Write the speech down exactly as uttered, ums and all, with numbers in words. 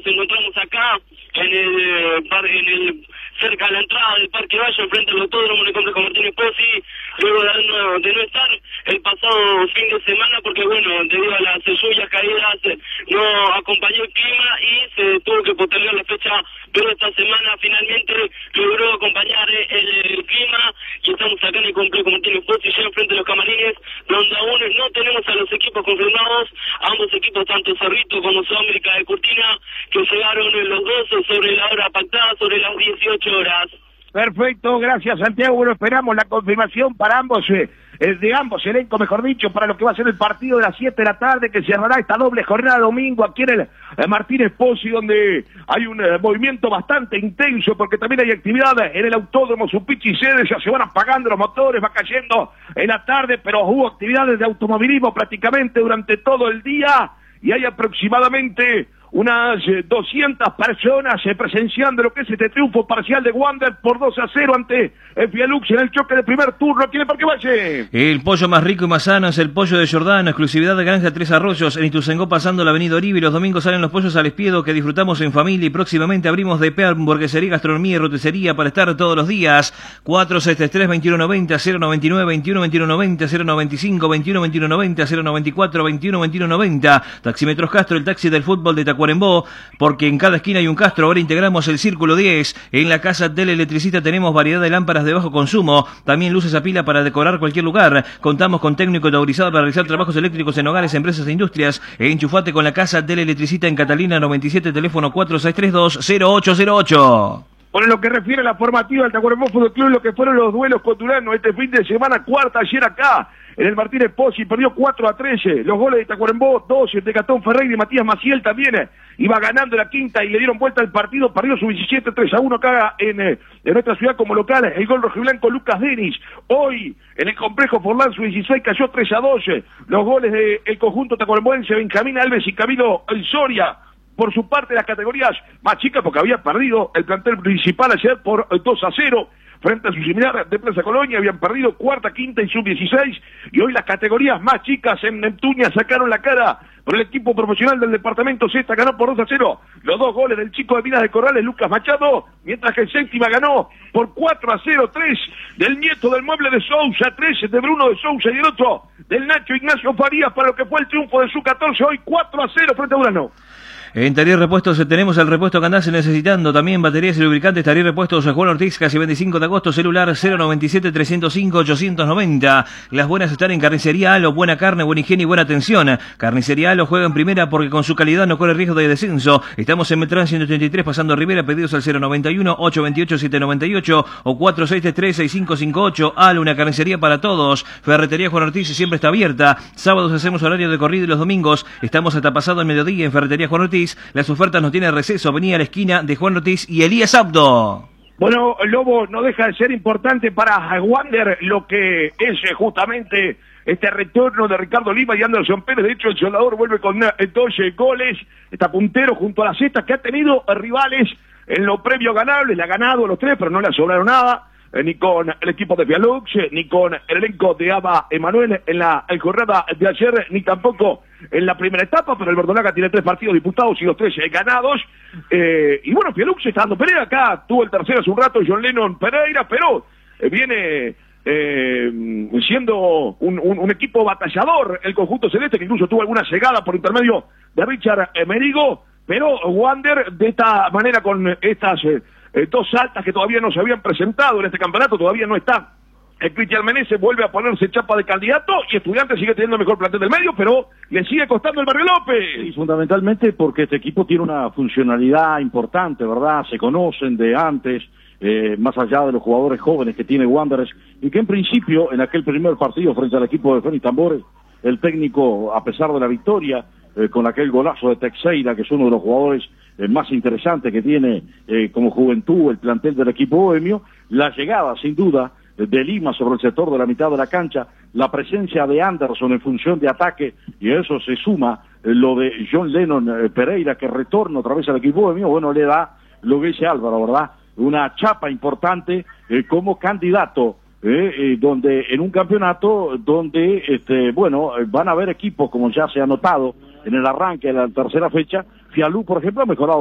nos encontramos acá en el, en el cerca de la entrada del Parque Valle, frente al autódromo de Complejo Martínez Pozzi, luego de no, de no estar el pasado fin de semana, porque bueno, debido a las lluvias caídas, no acompañó el clima y se tuvo que postergar la fecha, pero esta semana finalmente logró acompañar el, el clima y estamos acá en el Complejo Martínez Pozzi, ya frente a los camarines, donde aún no tenemos a los equipos confirmados, ambos equipos, tanto Cerrito como Sudamérica de Cortina, que llegaron los dos sobre la hora pactada, sobre las dieciocho horas. Perfecto, gracias Santiago. Bueno, esperamos la confirmación para ambos, eh, eh, de ambos elenco, mejor dicho, para lo que va a ser el partido de las siete de la tarde, que cerrará esta doble jornada domingo aquí en el eh, Martínez Pozzi, donde hay un eh, movimiento bastante intenso, porque también hay actividad en el autódromo Supichi y Sede, ya se van apagando los motores, va cayendo en la tarde, pero hubo actividades de automovilismo prácticamente durante todo el día, y hay aproximadamente unas eh, doscientas personas eh, presenciando lo que es este triunfo parcial de Wander por dos a cero ante eh, Fialux en el choque de primer turno aquí en el Parque Valle. El pollo más rico y más sano es el pollo de Jordano, exclusividad de Granja Tres Arroyos, en Ituzaingó pasando la avenida Oribe. Los domingos salen los pollos al espiedo que disfrutamos en familia y próximamente abrimos de P E A hamburguesería, gastronomía y roticería para estar todos los días. cuatro setenta y tres, veintiuno noventa, cero noventa y nueve, veintiuno veintiuno noventa, cero noventa y cinco, veintiuno veintiuno noventa, cero noventa y cuatro, veintiuno veintiuno noventa. Taxímetros Castro, el taxi del fútbol de Tacuarembó, porque en cada esquina hay un Castro. Ahora integramos el Círculo diez. En la casa del electricista tenemos variedad de lámparas de bajo consumo, también luces a pila para decorar cualquier lugar. Contamos con técnico autorizado para realizar trabajos eléctricos en hogares, empresas e industrias. Enchufate con la casa del electricista en Catalina noventa y siete, teléfono cuatro seis tres dos, cero ocho cero ocho. Por lo que refiere a la formativa del Tacuarembó Fútbol Club, lo que fueron los duelos con Turano este fin de semana, cuarta ayer acá en el Martínez Pozzi, perdió cuatro a trece, los goles de Tacuarembó, dos de Gastón Ferreira y Matías Maciel también, iba ganando la quinta y le dieron vuelta al partido, perdió su diecisiete, tres a uno acá en, en nuestra ciudad como local, el gol rojiblanco Lucas Denis. Hoy en el complejo Forlán su dieciséis cayó tres a doce, los goles del conjunto tacuaremboense Benjamín Alves y Camilo Soria. Por su parte, las categorías más chicas, porque había perdido el plantel principal ayer por dos a cero, frente a su similar de Plaza Colonia, habían perdido cuarta, quinta y sub dieciséis, y hoy las categorías más chicas en Neptunia sacaron la cara por el equipo profesional del departamento Sexta, ganó por dos a cero, los dos goles del chico de Minas de Corrales, Lucas Machado, mientras que el Séptima ganó por cuatro a cero, tres del nieto del Mueble de Sousa, tres de Bruno de Sousa y el otro del Nacho Ignacio Farías, para lo que fue el triunfo de su catorce, hoy cuatro a cero frente a Urano. En Taller Repuestos tenemos el repuesto que andás necesitando, también baterías y lubricantes. Taller Repuestos Juan Ortiz, casi veinticinco de agosto, celular cero noventa y siete, trescientos cinco, ochocientos noventa. Las buenas están en Carnicería Alo, buena carne, buena higiene y buena atención. Carnicería Alo juega en primera porque con su calidad no corre riesgo de descenso. Estamos en Metrán ciento treinta y tres, pasando a Rivera, pedidos al cero noventa y uno, ochocientos veintiocho, setecientos noventa y ocho o cuatro seis tres, seis cinco cinco ocho. Alo, una carnicería para todos. Ferretería Juan Ortiz siempre está abierta. Sábados hacemos horario de corrido y los domingos estamos hasta pasado el mediodía en Ferretería Juan Ortiz. Las ofertas no tienen receso. Venía a la esquina de Juan Ortiz y Elías Abdo. Bueno, Lobo, no deja de ser importante para Wander lo que es justamente este retorno de Ricardo Lima y Anderson Pérez. De hecho, el Soldador vuelve con doce goles, está puntero junto a la cesta, que ha tenido rivales en lo previo ganable, le ha ganado los tres, pero no le ha sobrado nada. Eh, ni con el equipo de Fialux, eh, ni con el elenco de Aba Emanuel en la el jornada de ayer, ni tampoco en la primera etapa, pero el Verdolaga tiene tres partidos disputados y los tres eh, ganados. Eh, y bueno, Fialux está dando pelea acá, tuvo el tercero hace un rato John Lennon Pereira, pero eh, viene eh, siendo un, un, un equipo batallador el conjunto celeste, que incluso tuvo alguna llegada por intermedio de Richard Merigo, pero Wander de esta manera con estas... Eh, Eh, dos altas que todavía no se habían presentado en este campeonato, todavía no está. El Cristian Meneses vuelve a ponerse chapa de candidato y Estudiantes sigue teniendo el mejor plantel del medio, pero le sigue costando el Barrio López. Y fundamentalmente porque este equipo tiene una funcionalidad importante, ¿verdad? Se conocen de antes, eh, más allá de los jugadores jóvenes que tiene Wanderers, y que en principio, en aquel primer partido frente al equipo de Fénix Tambores, el técnico, a pesar de la victoria, eh, con aquel golazo de Teixeira, que es uno de los jugadores eh, más interesantes que tiene eh, como juventud el plantel del equipo bohemio, la llegada, sin duda, de Lima sobre el sector de la mitad de la cancha, la presencia de Anderson en función de ataque, y a eso se suma eh, lo de John Lennon eh, Pereira, que retorna otra vez al equipo bohemio, bueno, le da lo que dice Álvaro, ¿verdad? Una chapa importante eh, como candidato, eh, eh, donde en un campeonato donde, este, bueno, eh, van a haber equipos, como ya se ha notado en el arranque de la tercera fecha. Fialú, por ejemplo, ha mejorado